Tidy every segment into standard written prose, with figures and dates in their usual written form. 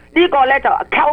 呢個咧就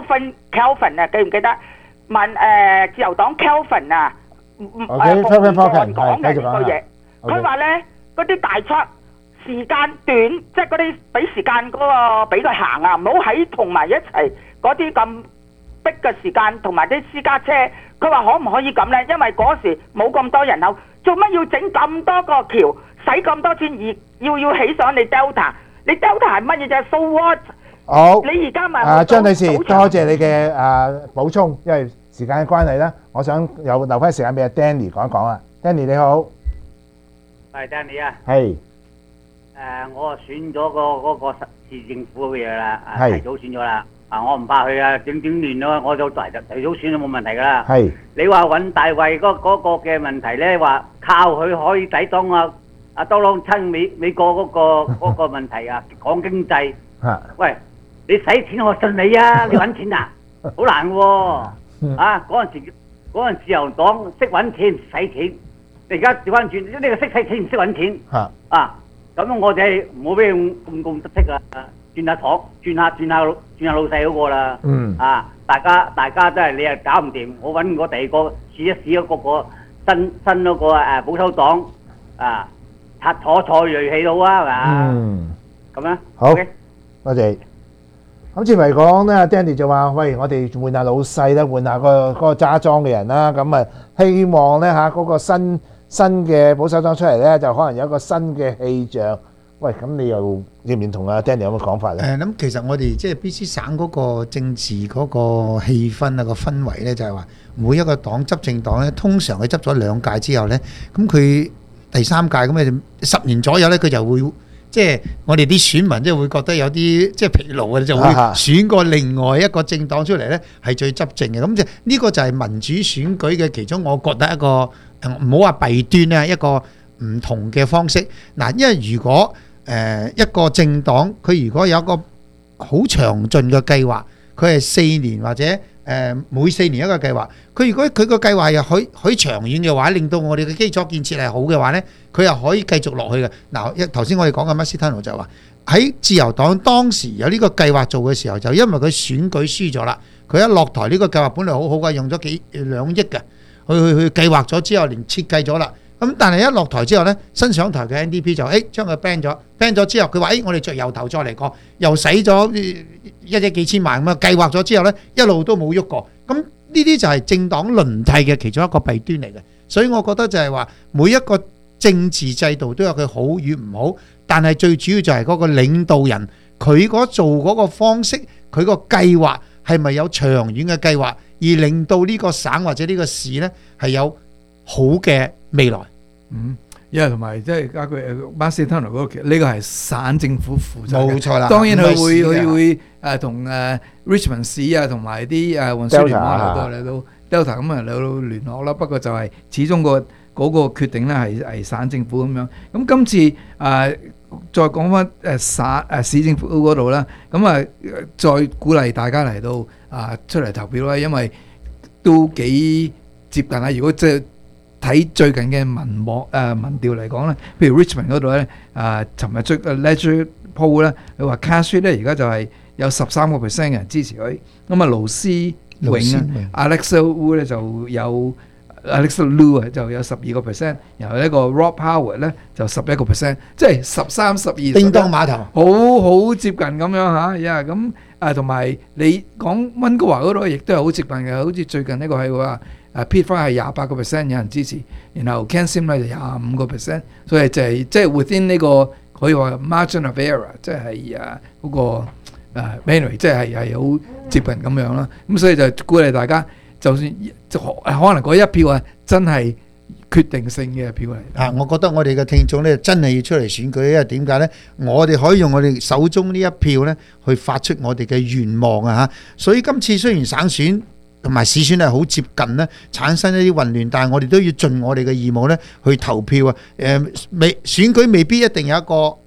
Kelvin 啊，記唔記得？自由黨 Kelvin 啊 ，OK，Kelvin Falcon 講嘅繼續講呢句嘢，佢話咧嗰啲大車時間短，即係嗰啲俾時間嗰個俾佢行啊，唔好喺同埋一齊嗰啲咁逼嘅時間，同埋啲私家車。佢話可唔可以咁咧？因為嗰時冇咁多人口，做乜要整咁多個橋，使咁多錢而要起上你 Delta？你 Delta 係乜嘢啫 ？So what？ 好， 你而家咪張女士，多謝你嘅補充，因為時間嘅關係咧，我想留翻時間俾阿 Danny 講一講啊。Danny 你好， 係 Danny 啊， 係我選咗嗰個市政府嘅嘢啦， 係提早選咗啦。我唔怕佢啊，整亂咯，我就提早選都冇問題噶啦。 係你話揾大衛嗰個嘅問題咧，話靠佢可以抵擋阿多朗親美國嗰個問題啊，講經濟。喂，你使錢我信你啊，你揾錢啊，好難喎。啊，嗰陣自由黨識揾錢唔使錢，你而家調翻轉，呢個識使錢唔識揾錢。咁我哋唔好俾佢咁得戚啦。轉下廠，轉下老細嗰個啦。大家都係你又搞唔掂，我揾個第二個試一試嗰個新嗰個保守黨坐銳氣到啊，係嘛？咁樣好，多謝。咁似嚟講咧，阿 Danny 就話：喂，我哋換下老細啦，換下嗰個揸莊嘅人啦。咁啊，希望咧嗰個新嘅保守黨出嚟咧，就可能有一個新嘅氣象。喂，咁你又認唔認同阿 Danny 有乜講法咧？ 咁其實我哋即係 BC 省嗰個政治嗰個氣氛啊，個氛圍咧，就係話每一個黨執政黨咧，通常佢執咗2屆之後咧，咁佢第3屆咁誒10年左右咧，佢就會即係我哋啲選民即係會覺得有啲即係疲勞嘅，就會選過另外一個政黨出嚟咧，係最執政嘅。咁即係呢個就係民主選舉嘅其中，我覺得一個唔好話弊端啊，一個唔同嘅方式。嗱，因為如果一個政黨佢如果有一個好詳盡嘅計劃，佢係4年或者每4年一個計劃，佢如果佢個計劃又許長遠嘅話，令到我哋嘅基礎建設係好嘅話呢，佢又可以繼續落去嘅。嗱，頭先我哋講嘅Marcitano就話喺自由黨當時有呢個計劃做嘅時候，就因為佢選舉輸咗啦，佢一落台呢個計劃本來好好嘅，用咗2億嘅去計劃咗之後，連設計咗啦。咁但係一落台之後呢，新上台嘅 NDP 就將佢 ban 咗之後，佢話我哋由頭再嚟過，又使咗1億幾千萬咁啊，計劃咗之後呢，一路都冇喐過。咁呢啲就係政黨輪替嘅其中一個弊端嚟嘅。所以我覺得就係話每一個政治制度都有佢好與唔好，但係最主要就係嗰個領導人佢嗰做嗰個方式，佢個計劃係咪有長遠嘅計劃，而令到呢個省或者呢個市呢係有好嘅未來。 因為同埋即係家佢Marcitano嗰個，呢個係省政府負責嘅， 冇錯啦。 當然佢會同Richmond 市啊，同埋啲運輸聯網嚟到 Delta 咁啊嚟到聯絡啦。不過就係始終嗰個決定咧係省政府咁樣。咁今次再講翻市政府嗰度啦，咁再鼓勵大家嚟到出嚟投票啦，因為都幾接近啦。如果即係睇最近嘅民調嚟講咧，譬如 Richmond 嗰度咧，尋日出嘅 Ledger Poll 咧，佢話 Cash 咧而家就係有13%嘅人支持佢，咁盧思永啊 Alexa Wu 咧就有 Alexa Lu 啊就有12%，然後呢個 Rob Howard 咧就11%，即係13、12， 叮當碼頭， 好接近咁樣嚇，咁同埋你講溫哥華嗰度亦都係好接近嘅，好似最近呢個係話。Pitt 翻係28%有人支持，然後 Ken Sim 咧就25%，所以就係即係 within 呢個可以話 margin of error，即係嗰個anyway 即係好接近咁樣啦。咁所以就鼓勵大家，就算可能嗰一票啊，真係決定性嘅票嚟。 我覺得我哋嘅聽眾咧真係要出嚟選舉，因為點解咧？我哋可以用我哋手中呢一票咧去發出我哋嘅願望啊嚇。所以今次雖然省選同埋市選係好接近咧，產生一啲混亂，但係我哋都要盡我哋嘅義務咧去投票啊！選舉未必一定有一個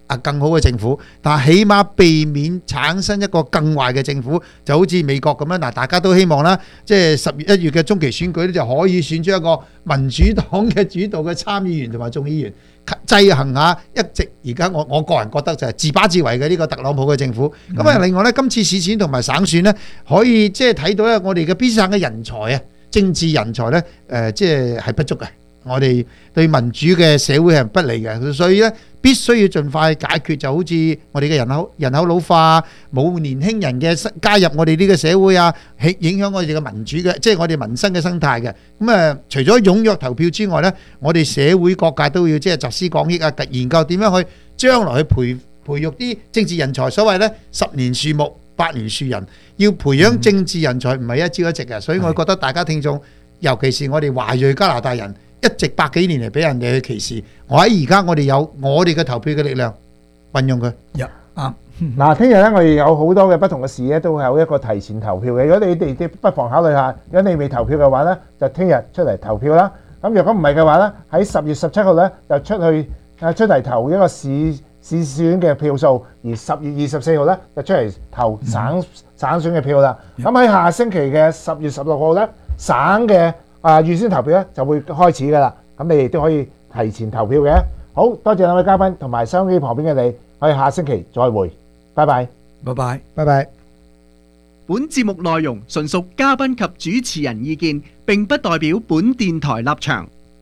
更好嘅政府，但係起碼避免產生一個更壞嘅政府，就好似美國咁樣嗱，大家都希望啦，即係10月1月嘅中期選舉咧就可以選出一個民主黨嘅主導嘅參議員同埋眾議員，制衡下一直而家我個人覺得就係自把自為嘅呢個特朗普嘅政府。咁啊，另外咧，今次市選同埋省選咧，可以即係睇到咧，我哋嘅 BC 省嘅人才啊，政治人才咧，即係不足嘅。我哋對民主嘅社會係不利嘅，所以咧必須要盡快解決，就好似我哋嘅人口老化，冇年輕人嘅加入我哋呢個社會啊，影響我哋嘅民主嘅，即係我哋民生嘅生態嘅。咁除咗踴躍投票之外咧，我哋社會各界都要即係集思廣益啊，研究點樣去將來去培育啲政治人才。所謂咧10年樹木8年樹人，要培養政治人才唔係一朝一夕嘅。所以我覺得大家聽眾，尤其是我哋華裔加拿大人，一直100幾年嚟俾人哋去歧視，我喺而家我哋有我哋嘅投票嘅力量，運用佢。 嗱，聽日咧我哋有好多嘅不同嘅事咧，都會有一個提前投票嘅。如果你哋不妨考慮下，如果你未投票嘅話咧，就聽日出嚟投票啦。咁如果唔係嘅話咧，喺10月17號咧就出嚟投一個市選嘅票數，而10月24號咧就出嚟投省選嘅票啦。咁喺下星期嘅10月16號咧，省嘅預先投票咧就會開始噶啦，咁你哋都可以提前投票嘅。好多謝兩位嘉賓同埋收音機旁邊嘅你，我哋下星期再會，拜拜， 拜拜， 拜拜。 本節目內容純屬嘉賓及主持人意見，並不代表本電台立場。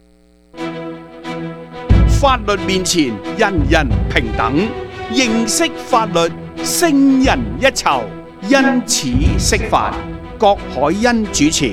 法律面前人人平等，認識法律勝人一籌，因此釋法。郭海恩主持。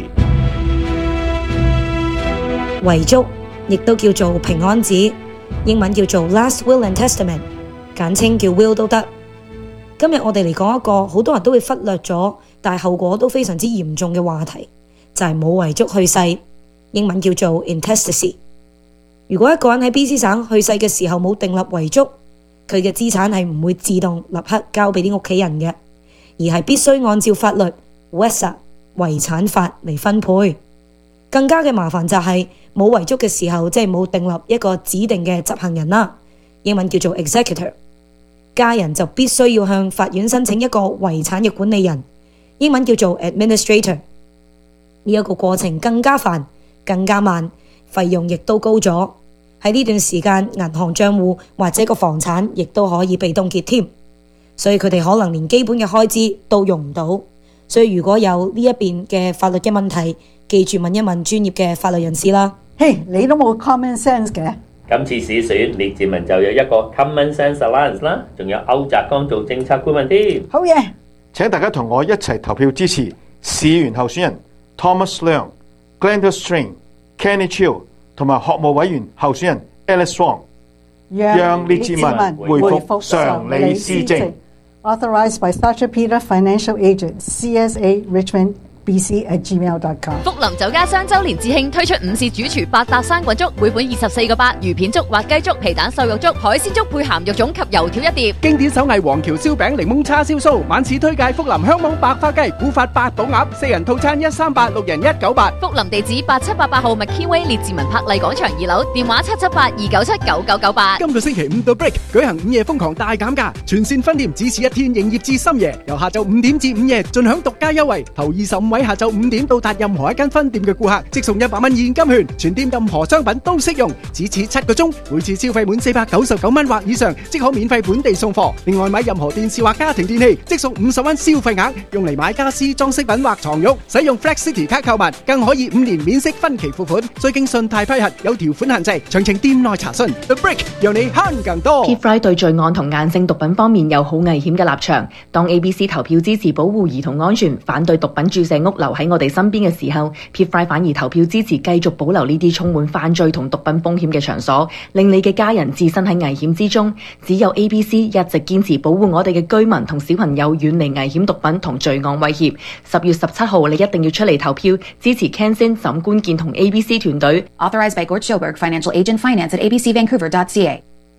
遺囑亦都叫做平安紙，英文叫做 Last Will and Testament， 簡稱叫 Will 都得。今日我哋嚟講一個好多人都會忽略咗，但係後果都非常之嚴重嘅話題，就係冇遺囑去世，英文叫做 Intestacy。如果一個人喺 BC 省去世嘅時候冇訂立遺囑，佢嘅資產係唔會自動立刻交俾啲屋企人嘅，而係必須按照法律 Western 遺產法嚟分配。更加嘅麻煩就係冇遺囑嘅時候，即係冇訂立一個指定嘅執行人啦，英文叫做 executor。家人就必須要向法院申請一個遺產嘅管理人，英文叫做 administrator。呢一個過程更加煩，更加慢，費用亦都高咗。喺呢段時間，銀行賬戶或者個房產亦都可以被凍結添，所以佢哋可能連基本嘅開支都用唔到。所以如果有呢一邊嘅法律嘅問題，記住問一問專業嘅法律人士啦。 嘿，你都冇 common sense 嘅。 今次市選，列治文就有一個 Common Sense Alliance 啦，仲有歐澤剛做政策顧問添。 好嘢！ 請大家同我一齊投票支持市員候選人 Thomas Leung、Glenda String、Kenny Chiu 同埋學務委員候選人 Alice Wong， 讓列治文回復常理施政。 Authorized by Sacha Peter Financial Agent CSA Richmond bc@gmail.com。 福林酒家雙週年致慶推出午市主廚百搭生滾粥，每款24個8，魚片粥、滑雞粥、皮蛋瘦肉粥、海鮮粥配鹹肉粽及油條一碟。 經典手藝黃橋燒餅、檸檬叉燒酥，晚市推介福林香網白花雞、古法八寶鴨，4人套餐138，6人198。 福林地址8788號 McKeeway 列治文柏麗廣場2樓，電話778-297-9998。 今個星期5到 Break 舉行午夜瘋狂大減價，全線分店只此一天營業至深夜，由下晝5點至午夜盡享獨家優惠。頭25位下晝5點到達任何一間分店嘅顧客，即送100蚊現金券，全店任何商品都適用，只此7個鐘，每次消費滿499蚊或以上，即可免費本地送貨。另外買任何電視或家庭電器，即送50蚊消費額，用嚟買家私裝飾品或床褥。使用 Flex City 卡購物，更可以5年免息分期付款，需經信貸批核，有條款限制。詳情店內查詢。The Break 讓你慳更多。 PFRI 對罪案同硬性毒品方面有好危險嘅立場。當 ABC 投票支持保護兒童安全，反對毒品注射屋留喺我哋身邊嘅時候， PFRI 反而投票支持繼續保留呢啲充滿犯罪同毒品風險嘅場所，令你嘅家人置身喺危險之中。只有 ABC 一直堅持保護我哋嘅居民同小朋友遠離危險毒品同罪案威脅。10月17號你一定要出嚟投票，支持 Ken Sin 沈官健同 ABC 團隊。 Authorized by Gord Sjoberg, Financial Agent Finance at abcvancouver.ca.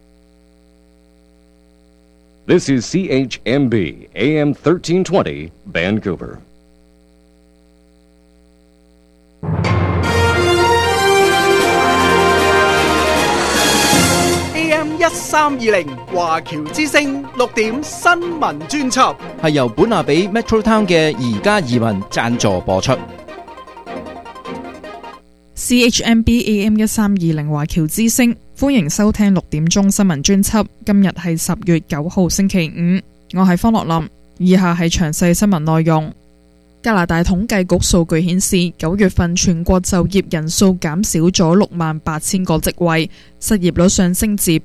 This is CHMB, AM 1320, Vancouver. AM AM1320 華僑之聲6點新聞專輯， 係由本拿比 Metro Town 嘅宜家移民贊助播出。 CHMB AM1320 華僑之聲，歡迎收聽6點鐘新聞專輯。今日係10月9號星期五，我係方樂林。以下係詳細新聞內容。加拿大統計局數據顯示，9月份全國就業人數減少咗68,000個職位，失業率上升至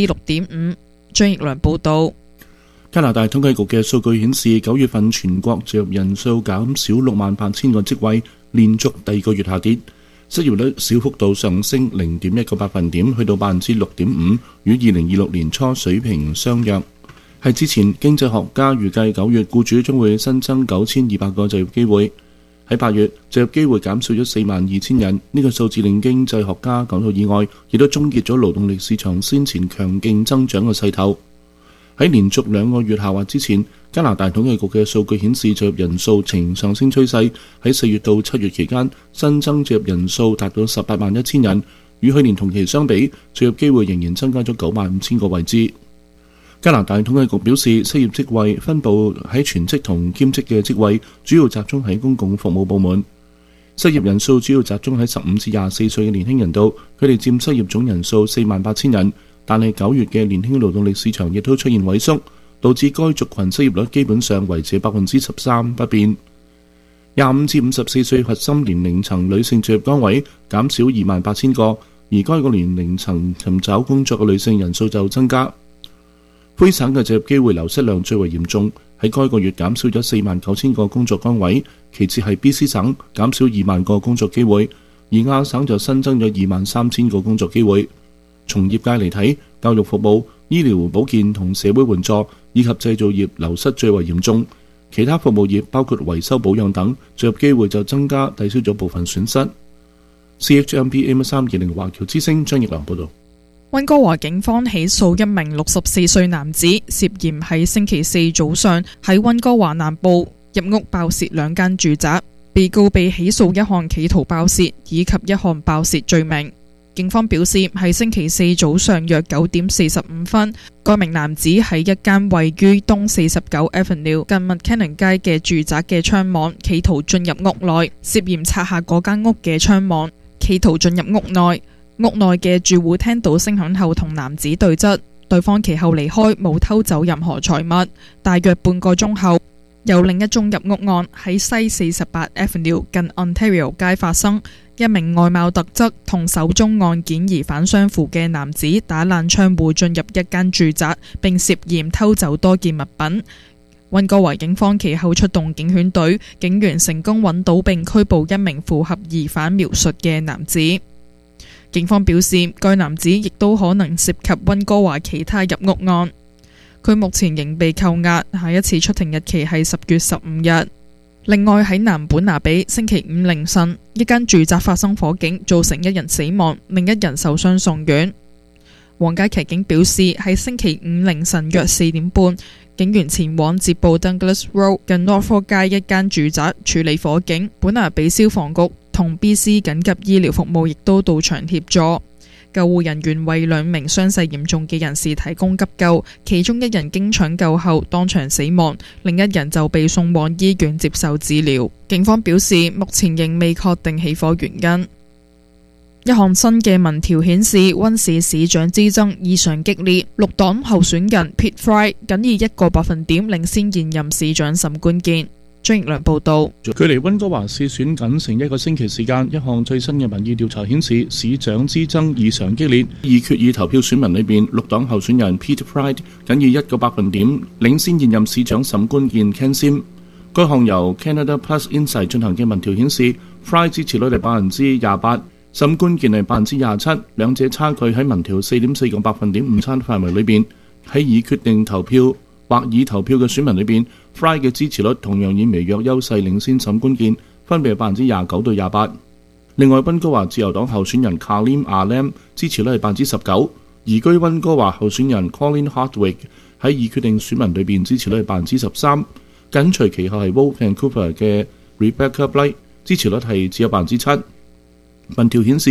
6.5%。張奕良報導。 加拿大統計局嘅數據顯示，9月份全國就業人數減少68,000個職位，連續第二個月下跌。失業率小幅度上升0.1個百分點，去到6.5%，與2026年初水平相若。係之前，經濟學家預計9月僱主將會新增9200個就業機會。喺8月，就業機會減少咗42,000人，呢個數字令經濟學家感到意外，亦都終結咗勞動力市場先前強勁增長嘅勢頭。喺連續2個月下滑之前，加拿大統計局嘅數據顯示就業人數呈上升趨勢。喺4月到7月期間，新增就業人數達到181000人，與去年同期相比，就業機會仍然增加咗95000個位置。加拿大統計局表示，失業職位分佈喺全職同兼職嘅職位，主要集中喺公共服務部門。失業人數主要集中喺15至24歲嘅年輕人度，佢哋佔失業總人數48,000人。但係9月嘅年輕勞動力市場亦都出現萎縮，導致該族群失業率基本上維持13%不變。25至54歲核心年齡層女性就業崗位減少28,000個，而該個年齡層尋找工作嘅女性人數就增加。魁省嘅就業機會流失量最為嚴重，喺該個月減少咗49,000個工作崗位，其次係 BC 省減少2萬個工作機會，而亞省就新增咗23,000個工作機會。從業界嚟睇，教育服務、醫療保健同社會援助以及製造業流失最為嚴重，其他服務業包括維修保養等，就業機會就增加，抵消咗部分損失。CHMB AM1320 華僑之聲張奕良報導。 溫哥華警方起訴一名64歲男子，涉嫌喺星期四早上喺溫哥華南部入屋爆竊2間住宅。被告被起訴一項企圖爆竊以及一項爆竊罪名。警方表示，喺星期四早上約9點45分，該名男子喺一間位於東49 Avenue 近 McKinnon 街嘅住宅嘅窗網，企圖進入屋內，涉嫌拆下嗰間屋嘅窗網，企圖進入屋內。屋內嘅住戶聽到聲響後同男子對質，對方其後離開，冇偷走任何財物。大約半個鐘後，有另一宗入屋案喺西48 Avenue 近 Ontario 街發生，一名外貌特質同首宗案件疑犯相符嘅男子打爛窗戶進入一間住宅，並涉嫌偷走多件物品。溫哥華警方其後出動警犬隊，警員成功揾到並拘捕一名符合疑犯描述嘅男子。警方表示，該男子亦都可能涉及溫哥華其他入屋案。佢目前仍被扣押，下一次出庭日期係10月15日。另外喺南本拿比，星期五凌晨，一間住宅發生火警，造成1人死亡，另1人受傷送院。皇家騎警表示，喺星期五凌晨約4點半，警員前往接報 Douglas Road 近 Norfolk 街一間住宅處理火警。本拿比消防局同 BC 緊急醫療服務亦都到場協助。救護人員為2名傷勢嚴重嘅人士提供急救，其中1人經搶救後當場死亡，另1人就被送往醫院接受治療。警方表示，目前仍未確定起火原因。一項新嘅民調顯示，溫市市長之爭異常激烈，綠黨候選人 Pete Fry 僅以1個百分點領先現任市長沈冠健。張奕良報道。 距離溫哥華市選僅剩1個星期時間，一項最新嘅民意調查顯示，市長之爭異常激烈。而決議投票選民裏邊，綠黨候選人 Pete Fry 僅以1個百分點領先現任市長沈冠健 Ken Sim。該項由 Canada Plus Insight 進行嘅民調顯示 ，Fry 支持率係28%，沈冠健係27%，兩者差距喺民調4.4個百分點誤差範圍裏邊。喺已決定投票或已投票嘅選民裏邊，Fry 嘅支持率同樣以微弱優勢領先沈冠健，分別係29%對28%。另外，溫哥華自由黨候選人 Kalim Alam 支持率係19%，移居溫哥華候選人 Colin Hardwick 喺已決定選民裏邊支持率係13%，緊隨其後係 Wolf Vancouver 嘅 Rebecca Blight，支持率係只有7%。民調顯示，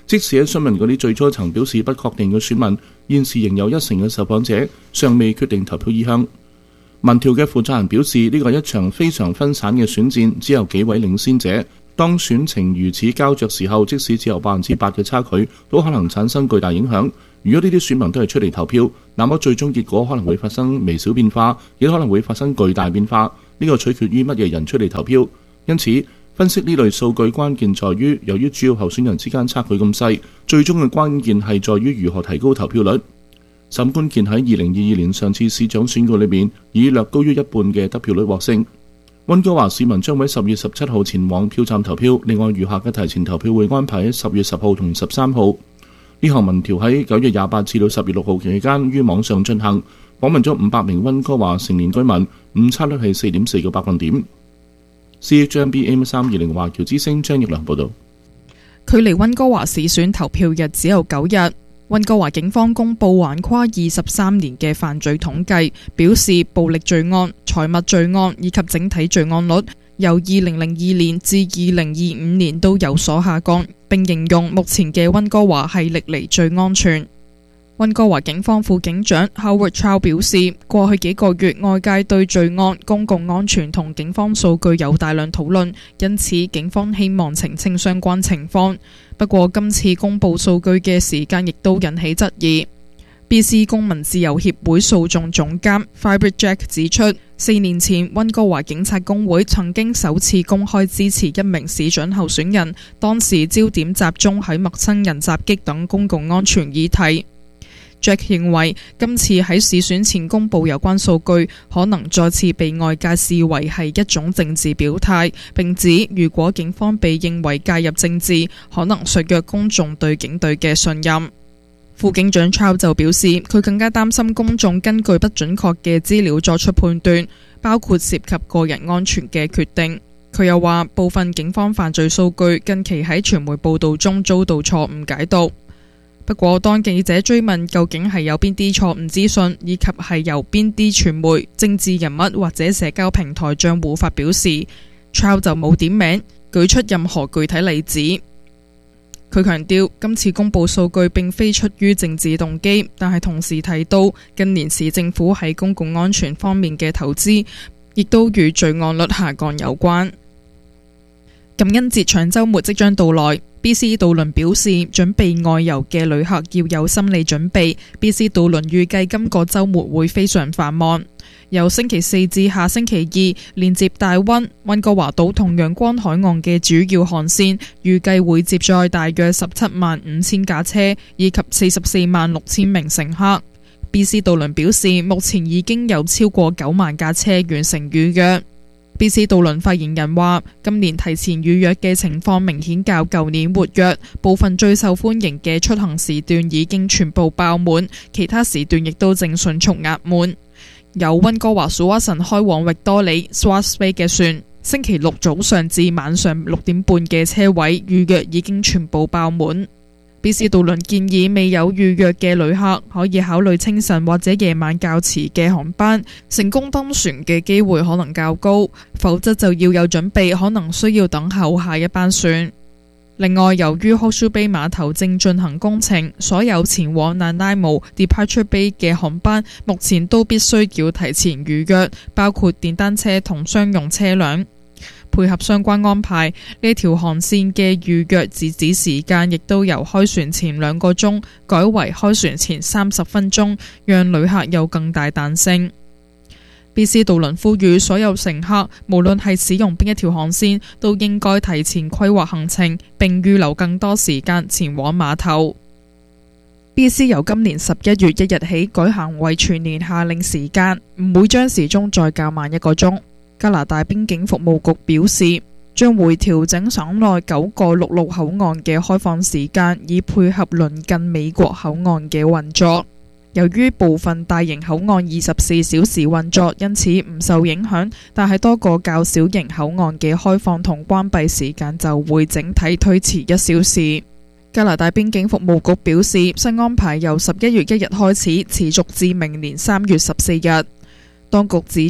即使喺詢問嗰啲最初曾表示不確定嘅選民，現時仍有1成嘅受訪者尚未決定投票意向。民調嘅負責人表示，呢個係一場非常分散嘅選戰，只有幾位領先者。當選情如此膠着時候，即使只有8%嘅差距，都可能產生巨大影響。如果呢啲選民都係出嚟投票，那麼最終結果可能會發生微小變化，亦可能會發生巨大變化。呢個取決於乜嘢人出嚟投票。因此，分析呢類數據關鍵在於，由於主要候選人之間差距咁細，最終嘅關鍵係在於如何提高投票率。沈冠健喺2022年上次市長選舉裏面，以略高於一半嘅得票率獲勝。溫哥華市民將喺10月17號前往票站投票，另外餘下嘅提前投票會安排喺10月10號同13號。呢項民調喺9月28至到10月6號期間於網上進行，訪問咗500名溫哥華成年居民，誤差率係4.4個百分點。CHMB AM320 華僑之聲張奕良報導。 距離溫哥華市選投票日只有9日。溫哥華警方公布橫跨23年嘅犯罪統計，表示暴力罪案、財物罪案以及整體罪案率由2002年至2025年都有所下降，並形容目前嘅溫哥華係歷嚟最安全。溫哥華警方副警長 Howard Chow 表示，過去幾個月外界對罪案、公共安全同警方數據有大量討論，因此警方希望澄清相關情況。不過今次公布數據嘅時間亦都引起質疑。BC 公民自由協會訴訟總監 Fibre Jack 指出，4年前溫哥華警察工會曾經首次公開支持一名市長候選人，當時焦點集中喺陌生人襲擊等公共安全議題。Jack 認為今次喺市選前公布有關數據，可能再次被外界視為係一種政治表態，並指如果警方被認為介入政治，可能削弱公眾對警隊嘅信任。副警長 Chow 就表示，佢更加擔心公眾根據不準確嘅資料作出判斷，包括涉及個人安全嘅決定。佢又話，部分警方犯罪數據近期喺傳媒報導中遭到錯誤解讀。不過，當記者追問究竟係有邊啲錯誤資訊，以及係由邊啲傳媒、政治人物或者社交平台賬戶發表時，Chow 就冇點名，舉出任何具體例子。佢強調，今次公佈數據並非出於政治動機，但係同時提到近年市政府喺公共安全方面嘅投資，亦都與罪案率下降有關。感恩節長週末即將到來。BC 渡輪表示，準備外遊嘅旅客要有心理準備。BC 渡輪預計今個週末會非常繁忙，由星期4至下星期2，連接大溫、溫哥華島同陽光海岸嘅主要航線，預計會接載大約175000架車以及446000名乘客。BC 渡輪表示，目前已經有超過9萬架車完成預約。BC 渡輪發言人話，今年提前預約嘅情況明顯較舊年活躍，部分最受歡迎嘅出行時段已經全部爆滿，其他時段亦都正迅速額滿。由溫哥華 Tsawwassen 開往域多利 Swartz Bay 嘅船，星期六早上至晚上6點半嘅車位預約已經全部爆滿。BC 渡輪建議未有預約嘅旅客可以考慮清晨或者夜晚較遲嘅航班，成功登船嘅機會可能較高，否則就要有準備，可能需要等候下一班船。另外，由於 Horseshoe Bay 碼頭正進行工程，所有前往 Nanaimo Departure Bay 嘅航班目前都必須要提前預約，包括電單車同商用車輛。配合相關安排，呢條航線嘅預約截止時間亦都由開船前2個鐘改為開船前30分鐘，讓旅客有更大彈性。BC 渡輪呼籲所有乘客，無論係使用邊一條航線，都應該提前規劃行程，並預留更多時間前往碼頭。BC 由今年11月1日起改行為全年夏令時間，唔會將時鐘再較慢1個鐘。加拿大邊境服務局表示，將會調整省內9個陸路口岸嘅開放時間，以配合鄰近美國口岸嘅運作。由於部分大型口岸24小時運作，因此唔受影響，但係多個較小型口岸嘅開放同關閉時間就會整體推遲1小時。加拿大邊境服務局表示，新安排由11月1日開始，持續至明年3月14日。當局指出，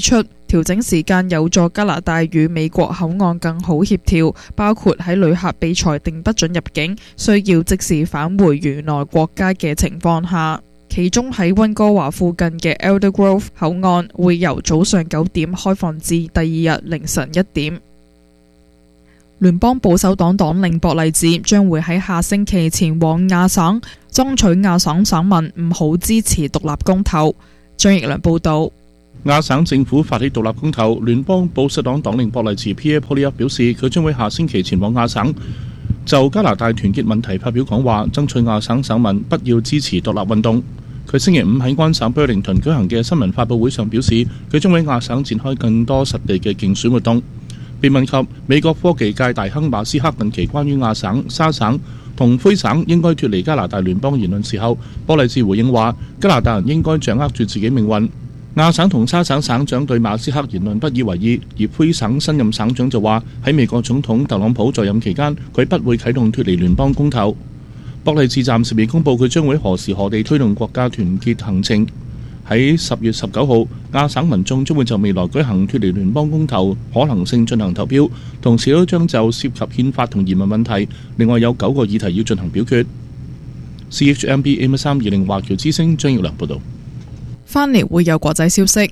調整時間有助加拿大與美國口岸更好協調，包括喺旅客被裁定不准入境，需要即時返回原來國家嘅情況下。其中喺溫哥華附近嘅 Eldergrove 口岸會由早上9點開放至第二日凌晨1點。聯邦保守黨黨領博勵治將會喺下星期前往亞省，爭取亞省省民唔好支持獨立公投。張奕良報導。 亞省政府發起獨立公投，聯邦保守黨黨領博勵治 Pierre Poilievre 表示，佢將會下星期前往亞省，就加拿大團結問題發表講話，爭取亞省省民不要支持獨立運動。佢星期五喺安省 Burlington 舉行嘅新聞發佈會上表示，佢將喺亞省展開更多實地嘅競選活動。被問及美國科技界大亨馬斯克近期關於亞省、沙省同魁省應該脫離加拿大聯邦言論時候，博勵治回應話：加拿大人應該掌握住自己命運。亞省同沙省省長對馬斯克言論不以為意，而魁省新任省長就話喺美國總統特朗普在任期間，佢不會啟動脫離聯邦公投。博勵治暫時未公佈佢將會何時何地推動國家團結行程。喺10月19號，亞省民眾將會就未來舉行脫離聯邦公投可能性進行投票，同時都將就涉及憲法同移民問題，另外有9個議題要進行表決。CHMB AM320華僑之聲張耀良報導。 翻嚟會有國際消息。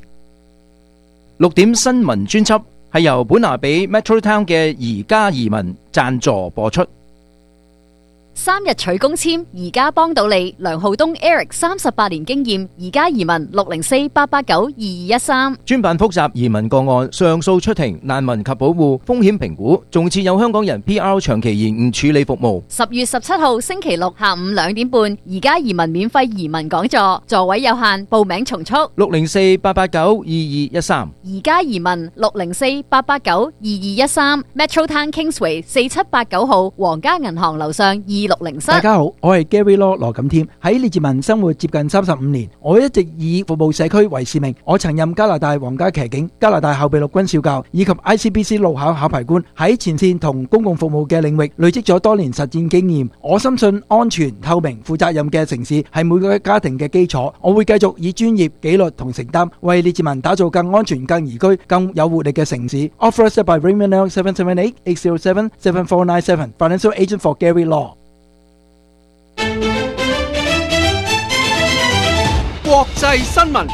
6點新聞專輯係由本拿比 Metro Town 嘅宜家移民贊助播出。 3日取公簽，宜家幫到你。梁浩東 Eric 38年經驗，宜家移民604-889-2213。 專辦複雜移民個案、上訴出庭、難民及保護、風險評估，仲設有香港人 PR 長期延誤處理服務。 10月17號星期六下午2點半，宜家移民免費移民講座，座位有限，報名從速。 604-889-2213。 宜家移民604-889-2213。Metro Town Kingsway 4789號皇家銀行樓上2607。 大家好，我係 Gary Law 羅錦添。喺列治文生活接近35年，我一直以服務社區為使命。我曾任加拿大皇家騎警、加拿大後備陸軍少校以及 ICBC 路考考牌官，喺前線同公共服務嘅領域累積咗多年實戰經驗。我深信安全、透明、負責任嘅城市係每個家庭嘅基礎。我會繼續以專業、紀律同承擔，為列治文打造更安全、更宜居、更有活力嘅城市。Authorized by Raymond L 778-807-7497 Financial Agent for Gary Law。 國際新聞。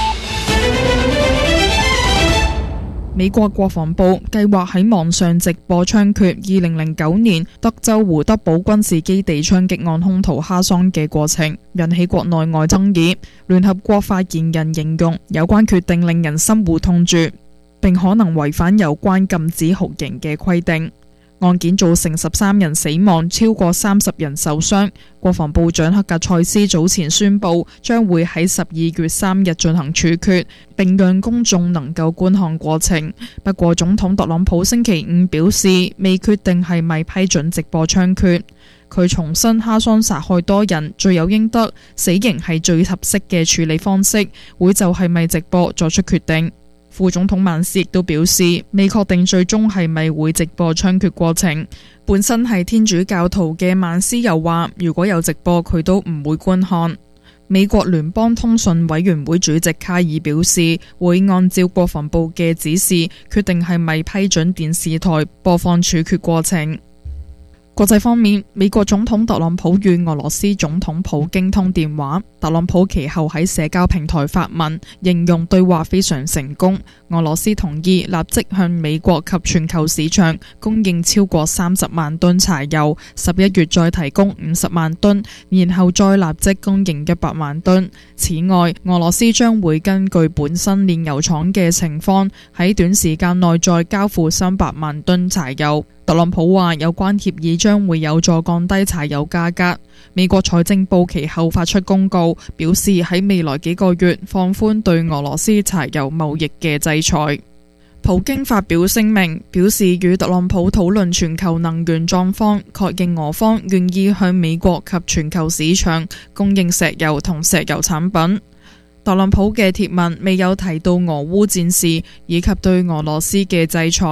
美國國防部計劃喺網上直播槍決2009年德州胡德堡軍事基地槍擊案兇徒哈桑嘅過程，引起國內外爭議。聯合國發言人形容有關決定令人心護痛絕，並可能違反有關禁止酷刑嘅規定。案件造成13人死亡，超過30人受傷。國防部長克格塞斯早前宣布，將會喺12月3日進行處決，並讓公眾能夠觀看過程。不過，總統特朗普星期五表示，未決定係咪批准直播槍決。佢重申哈桑殺害多人，罪有應得，死刑係最合適嘅處理方式，會就係咪直播作出決定。副總統曼斯亦都表示，未確定最終係咪會直播槍決過程。本身係天主教徒嘅曼斯又話，如果有直播，佢都唔會觀看。美國聯邦通訊委員會主席卡爾表示，會按照國防部嘅指示，決定係咪批准電視台播放處決過程。國際方面，美國總統特朗普與俄羅斯總統普京通電話。特朗普其後喺社交平台發文，形容對話非常成功。俄羅斯同意立即向美國及全球市場供應超過30萬噸柴油，11月再提供50萬噸，然後再立即供應100萬噸。此外，俄羅斯將會根據本身煉油廠嘅情況，喺短時間內再交付300萬噸柴油。特朗普話有關協議將會有助降低柴油價格。美國財政部其後發出公告，表示喺未來幾個月放寬對俄羅斯柴油貿易嘅制裁。普京發表聲明，表示與特朗普討論全球能源狀況，確認俄方願意向美國及全球市場供應石油同石油產品。特朗普嘅貼文未有提到俄烏戰事以及對俄羅斯嘅制裁。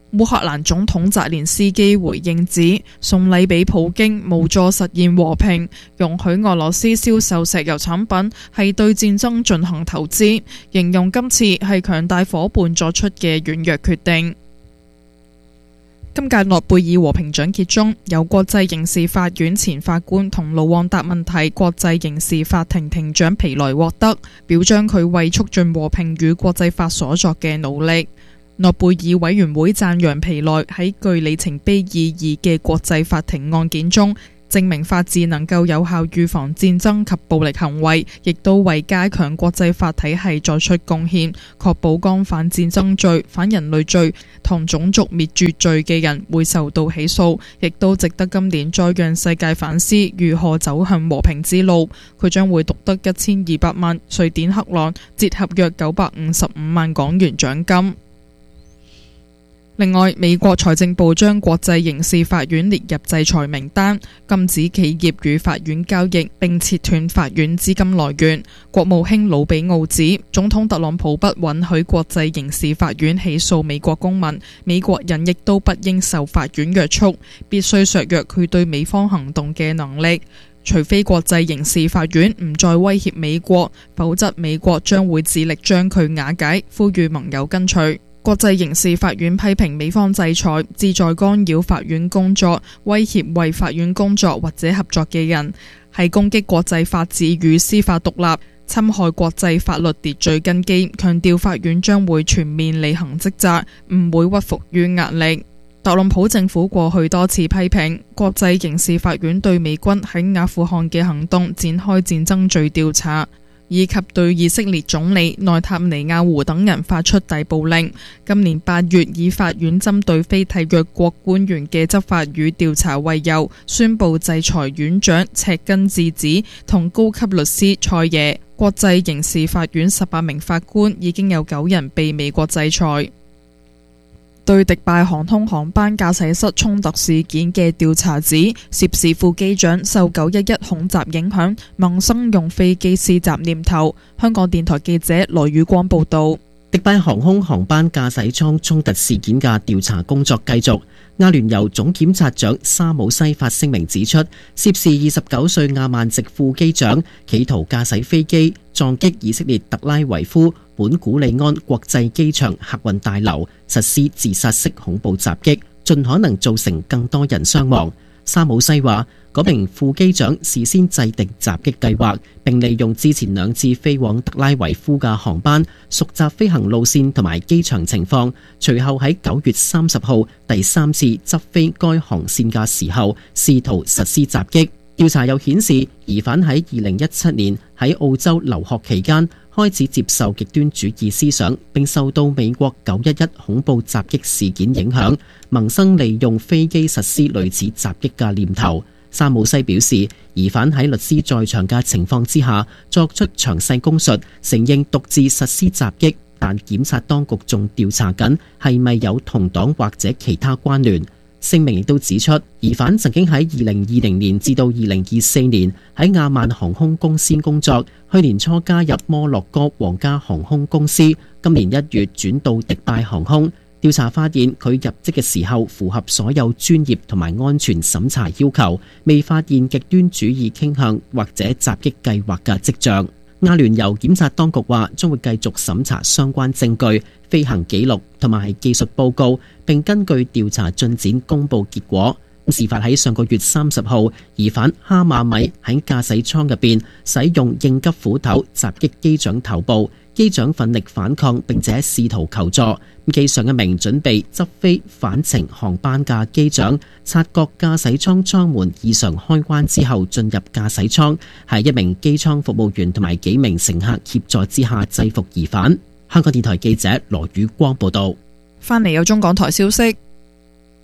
烏克蘭總統澤連斯基回應指，送禮俾普京無助實現和平，容許俄羅斯銷售石油產品係對戰爭進行投資，形容今次係強大夥伴作出嘅軟弱決定。今屆諾貝爾和平獎揭盅，由國際刑事法院前法官同盧旺達問題國際刑事法庭庭長皮萊獲得，表彰佢為促進和平與國際法所作嘅努力。諾貝爾委員會讚揚皮萊喺具里程碑意義嘅國際法庭案件中，證明法治能夠有效預防戰爭及暴力行為，亦都為加強國際法體系作出貢獻，確保干犯戰爭罪、反人類罪同種族滅絕罪嘅人會受到起訴，亦都值得今年再讓世界反思如何走向和平之路。佢將會獨得1200萬瑞典克朗，折合約955萬港元獎金。另外，美國財政部將國際刑事法院列入制裁名單，禁止企業與法院交易，並切斷法院資金來源。國務卿魯比奧指，總統特朗普不允許國際刑事法院起訴美國公民，美國人亦都不應受法院約束，必須削弱佢對美方行動嘅能力。除非國際刑事法院唔再威脅美國，否則美國將會致力將佢瓦解，呼籲盟友跟隨。國際刑事法院批評美方制裁旨在干擾法院工作，威脅為法院工作或者合作嘅人，係攻擊國際法治與司法獨立，侵害國際法律秩序根基。強調法院將會全面履行職責，唔會屈服於壓力。特朗普政府過去多次批評國際刑事法院對美軍喺阿富汗嘅行動展開戰爭罪調查，以及對以色列總理內塔尼亞胡等人發出逮捕令。今年8月，以法院針對非締約國官員嘅執法與調查為由，宣布制裁院長赤根智子同高級律師蔡耶。國際刑事法院18名法官已經有9人被美國制裁。對迪拜航空航班駕駛室衝突事件嘅調查指，涉事副機長受911恐襲影響，萌生用飛機施襲念頭。香港電台記者羅宇光報道。 迪拜航空航班駕駛艙衝突事件嘅調查工作繼續。阿聯酋總檢察長沙姆西發聲明指出，涉事29歲亞曼籍副機長企圖駕駛飛機撞擊以色列特拉維夫本古里安國際機場客運大樓，實施自殺式恐怖襲擊，盡可能造成更多人傷亡。沙姆西話，嗰名副機長事先制定襲擊計劃，並利用之前2次飛往特拉維夫嘅航班，熟習飛行路線同埋機場情況。隨後喺9月30號第3次執飛該航線嘅時候，試圖實施襲擊。調查又顯示，疑犯喺2017年喺澳洲留學期間開始接受極端主義思想，並受到美國911恐怖襲擊事件影響，萌生利用飛機實施類似襲擊嘅念頭。沙姆西表示，疑犯喺律師在場嘅情況之下作出詳細供述，承認獨自實施襲擊，但檢察當局仲調查緊係咪有同黨或者其他關聯。聲明亦都指出，疑犯曾經喺2020年至到2024年喺亞曼航空公司工作，去年初加入摩洛哥皇家航空公司，今年1月轉到迪拜航空。調查發現佢入職嘅時候符合所有專業同埋安全審查要求，未發現極端主義傾向或者襲擊計劃嘅跡象。阿聯酋檢察當局話將會繼續審查相關證據、飛行記錄同埋技術報告，並根據調查進展公佈結果。事發喺上個月30號，疑犯哈馬米喺駕駛艙入邊使用應急斧頭襲擊機長頭部，機長奮力反抗並且試圖求助。機上一名準備執飛返程航班嘅機長察覺駕駛艙艙門異常開關之後進入駕駛艙，喺一名機艙服務員同埋幾名乘客協助之下制服疑犯。香港電台記者羅宇光報道。 翻嚟有中港台消息。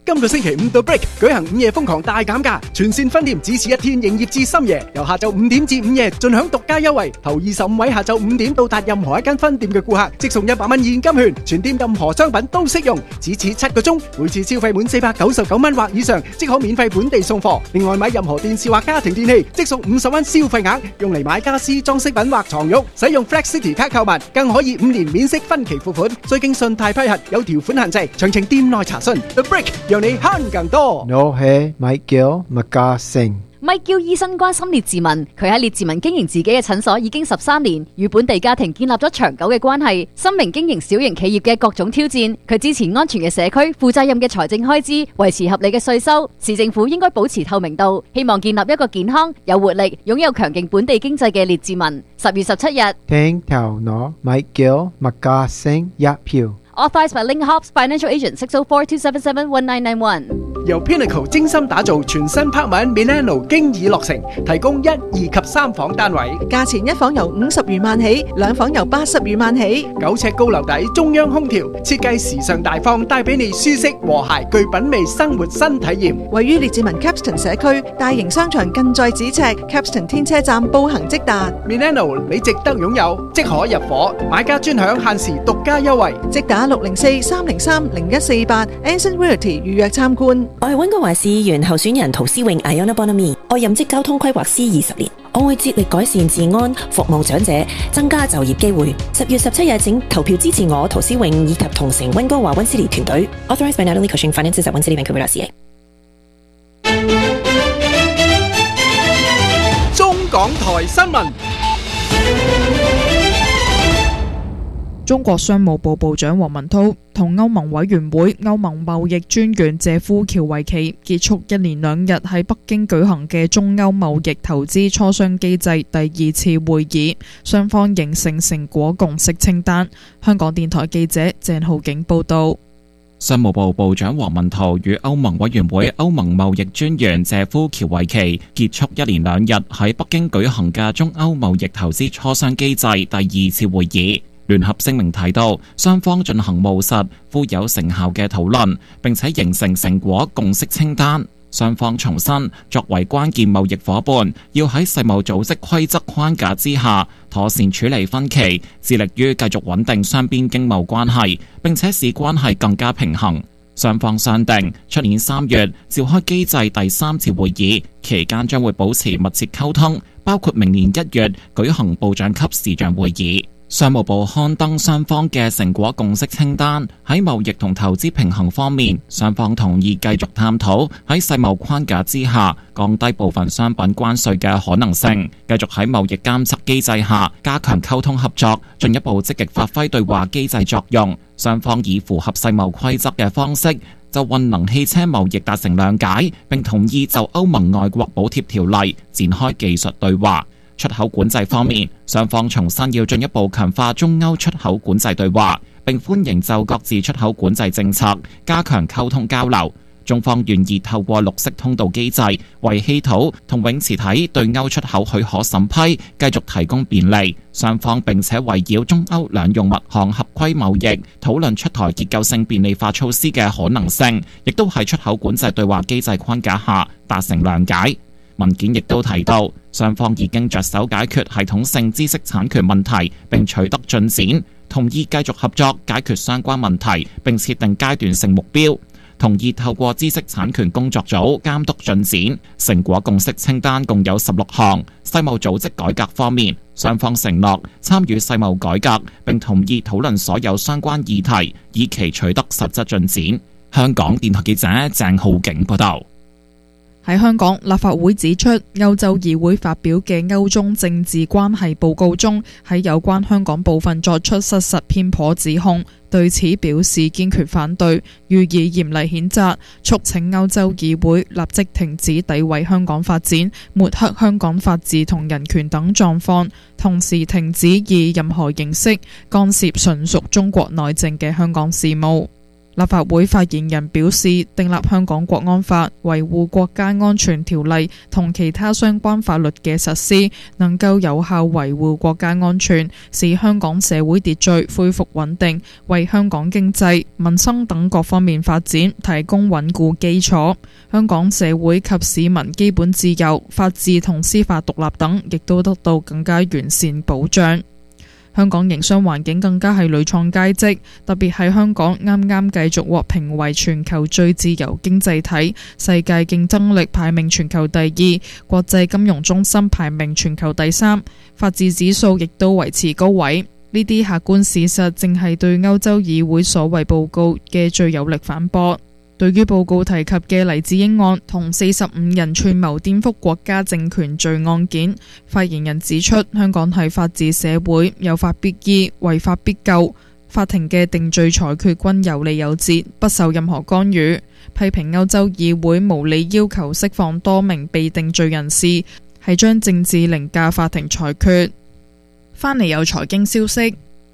今個星期5到 Break 舉行午夜瘋狂大減價，全線分店只此一天營業至深夜，由下晝5點至午夜盡享獨家優惠。頭25位下晝5點到達任何一間分店嘅顧客，即送100蚊現金券，全店任何商品都適用，只此7個鐘，每次消費滿499蚊或以上，即可免費本地送貨。另外買任何電視或家庭電器，即送50蚊消費額，用嚟買家私裝飾品或床褥。使用 Flex City 卡購物，更可以5年免息分期付款，需經信貸批核，有條款限制，詳情店內查詢。The Break 讓你慳更多。 我係 Michael McGassing。 Michael 醫生關心列治文，佢喺列治文經營自己嘅診所已經13年，與本地家庭建立咗長久嘅關係。深明經營小型企業嘅各種挑戰，佢支持安全嘅社區、負責任嘅財政開支、維持合理嘅稅收。市政府應該保持透明度，希望建立一個健康、有活力、擁有強勁本地經濟嘅列治文。10月17日， 聽頭我 Michael McGassing 一票。 Authorized by Link Hobbs Financial Agent 604-277-1991。 由 Pinnacle 精心打造全新拍文 Milano 經已落成，提供1、2及3房單位， 價錢一房由50餘萬起，2房由80餘萬起。 9尺高樓底，中央空調，設計時尚大方，帶俾你舒適和諧具品味生活新體驗。 位於列治文 Capston 社區，大型商場近在咫尺 ，Capston 天車站步行即達。 Milano 你值得擁有，即可入伙，買家專享限時獨家優惠， 即打604-303-0148 Anson Realty 預約參觀。 我係溫哥華市議員候選人陶思穎 Iona Bonamy， 我任職交通規劃師20年，我會致力改善治安，服務長者，增加就業機會。10月17日請投票支持我陶思穎以及同城溫哥華溫斯利團隊。Authorized by Natalie Cushing Finances at OneCityVancouver.ca。 中港台新聞。 中國商務部部長王文濤同歐盟委員會歐盟貿易專員謝夫喬維奇結束1連2日喺北京舉行嘅中歐貿易投資磋商機制第2次會議，雙方形成成果共識清單。香港電台記者鄭浩景報道。 商務部部長王文濤與歐盟委員會歐盟貿易專員謝夫喬維奇結束1連2日喺北京舉行嘅中歐貿易投資磋商機制第2次會議。聯合聲明提到，雙方進行務實、富有成效嘅討論，並且形成成果共識清單。雙方重申，作為關鍵貿易夥伴，要喺世貿組織規則框架之下，妥善處理分歧，致力於繼續穩定雙邊經貿關係，並且使關係更加平衡。雙方商定，出年3月召開機制第3次會議，期間將會保持密切溝通，包括明年1月舉行部長級視像會議。商務部刊登雙方嘅成果共識清單，喺貿易同投資平衡方面，雙方同意繼續探討喺世貿框架之下降低部分商品關稅嘅可能性，繼續喺貿易監測機制下加強溝通合作，進一步積極發揮對話機制作用。雙方以符合世貿規則嘅方式就運能汽車貿易達成諒解，並同意就歐盟外國補貼條例展開技術對話。出口管制方面，雙方重申要進一步強化中歐出口管制對話，並歡迎就各自出口管制政策加強溝通交流。中方願意透過綠色通道機制，為稀土同永磁體對歐出口許可審批繼續提供便利。雙方並且圍繞中歐兩用物項合規貿易討論出台結構性便利化措施嘅可能性，亦都喺出口管制對話機制框架下達成諒解。文件亦都提到，雙方已經着手解決系統性知識產權問題，並取得進展，同意繼續合作解決相關問題，並設定階段性目標，同意透過知識產權工作組監督進展。成果共識清單共有16項。世貿組織改革方面，雙方承諾參與世貿改革，並同意討論所有相關議題，以期取得實質進展。香港電台記者鄭浩景報道。 喺香港，立法會指出，歐洲議會發表嘅歐中政治關係報告中，喺有關香港部分作出失實偏頗指控，對此表示堅決反對，予以嚴厲譴責，促請歐洲議會立即停止詆毀香港發展、抹黑香港法治同人權等狀況，同時停止以任何形式干涉純屬中國內政嘅香港事務。立立法會發言人表示，訂立香港國安法、維護國家安全條例同其他相關法律嘅實施，能夠有效維護國家安全，使香港社會秩序恢復穩定，為香港經濟、民生等各方面發展提供穩固基礎。香港社會及市民基本自由、法治同司法獨立等，亦都得到更加完善保障。香港營商環境更加係屢創佳績，特別係香港啱啱繼續獲評為全球最自由經濟體，世界競爭力排名全球第2，國際金融中心排名全球第3，法治指數亦都維持高位。呢啲客觀事實正係對歐洲議會所謂報告嘅最有力反駁。對於報告提及嘅黎智英案同45人串謀顛覆國家政權罪案件，發言人指出，香港係法治社會，有法必依，違法必究，法庭嘅定罪裁決均有理有節，不受任何干預。批評歐洲議會無理要求釋放多名被定罪人士，係將政治凌駕法庭裁決。返嚟有財經消息。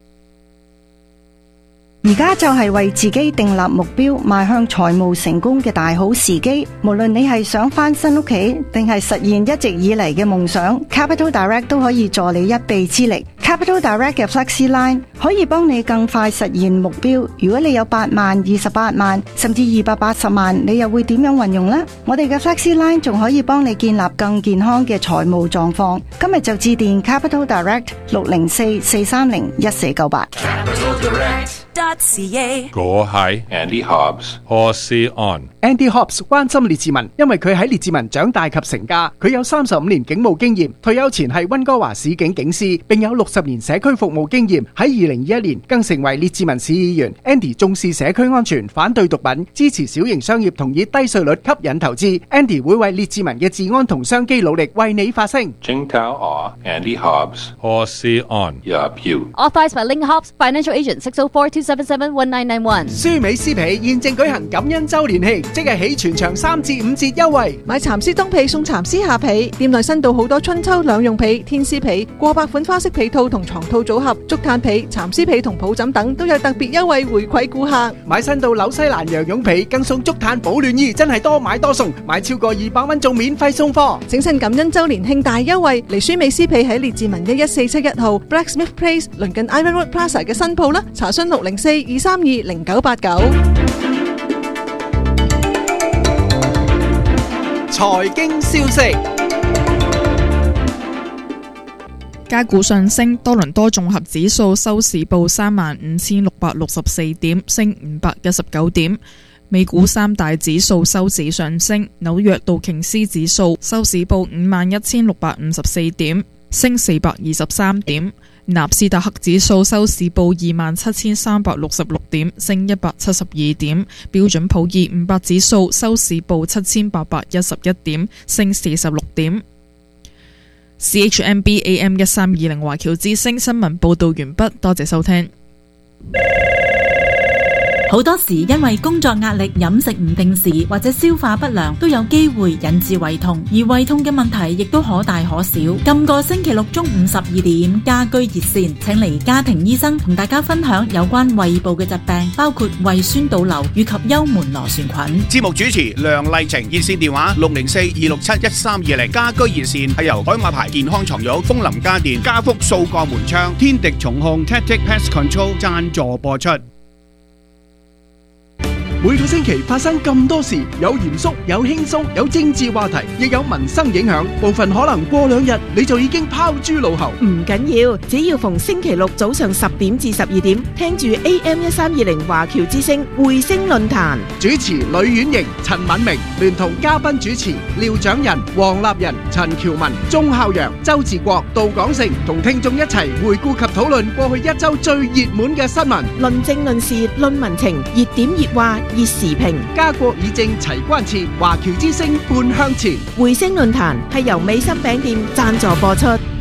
而家就係為自己訂立目標，邁向財務成功嘅大好時機。無論你係想翻新屋企，定係實現一直以嚟嘅夢想， Capital Direct 都可以助你一臂之力。Capital Direct 嘅 Flexi Line 可以幫你更快實現目標。如果你有8萬、28萬，甚至280萬，你又會點樣運用呢？我哋嘅 Flexi Line 仲可以幫你建立更健康嘅財務狀況。今日就致電 Capital Direct 604-430-1498。 我係 Andy Hobbs， 何士安。 Andy Hobbs 關心列治文，因為佢喺列治文長大及成家。佢有35年警務經驗，退休前係溫哥華市警警司，並有60年社區服務經驗。喺2021年更成為列治文市議員。Andy 重視社區安全，反對毒品，支持小型商業同以低稅率吸引投資。Andy 會為列治文嘅治安同商機努力，為你發聲。 Andy Hobbs， 何士安。 Authorized by Link Hobbs Financial Agent 604-277-1991。 舒美詩皮現正舉行感恩周年慶，即日起全場3至5折優惠。 買蠶絲冬被送蠶絲下被，店內新到好多春秋兩用被、天絲被、過百款花式被套同床套組合、竹炭被、蠶絲被同抱枕等都有特別優惠回饋顧客。 買新到紐西蘭羊絨被更送竹炭保暖衣，真係多買多送，買超過200蚊仲免費送貨。 整趁感恩周年慶大優惠，嚟舒美詩皮喺列治文11471號 Blacksmith Place 鄰近 Iron Road Plaza 嘅新鋪啦，查詢604-232-0989。 財經消息。 加股上升，多倫多綜合指數收市報35,664點，升519點。美股三大指數收市上升，紐約道瓊斯指數收市報51,654點，升423點。納斯達克指數收市報27,366點，升172點。標準普爾500指數收市報7,811點，升46點。CHMB AM 1320華僑之聲新聞報道完畢，多謝收聽。 好多時因為工作壓力、飲食唔定時或者消化不良，都有機會引致胃痛，而胃痛嘅問題亦都可大可小。今個星期六中午12點，家居熱線請嚟家庭醫生同大家分享有關胃部嘅疾病，包括胃酸倒流以及幽門螺旋菌。 節目主持梁麗晴，熱線電話604-267-1320。家居熱線係由海馬牌健康床褥、楓林家電、家福掃過門窗、天敵重控 Tactic Pest Control 贊助播出。 每個星期發生咁多事，有嚴肅，有輕鬆，有政治話題，亦有民生影響。部分可能過2日你就已經拋諸腦後。 唔緊要，只要逢星期六早上10點至12點，聽住 AM1320華僑之聲匯聲論壇。 主持呂婉瑩、陳敏明，聯同嘉賓主持廖長仁、黃立仁、陳喬文、鐘孝陽、周志國、杜廣成，同聽眾一齊回顧及討論過去1周最熱門嘅新聞， 論政論事論民情，熱點熱話熱時評， 家國議政齊關切，華僑之聲半向前。 匯聲論壇係由美心餅店贊助播出。